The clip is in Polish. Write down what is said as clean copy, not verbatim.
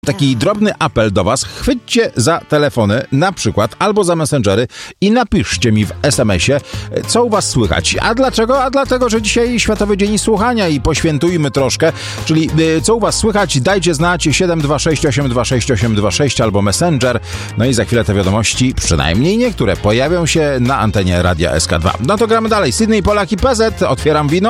Taki drobny apel do was, chwyćcie za telefony, na przykład, albo za messengery i napiszcie mi w SMS-ie, co u was słychać. A dlaczego? A dlatego, że dzisiaj Światowy Dzień Słuchania i poświętujmy troszkę, czyli co u was słychać, dajcie znać 726 826 826 albo messenger, no i za chwilę te wiadomości, przynajmniej niektóre, pojawią się na antenie Radia SK2. No to gramy dalej. Sydney, Polak i PZ, otwieram wino.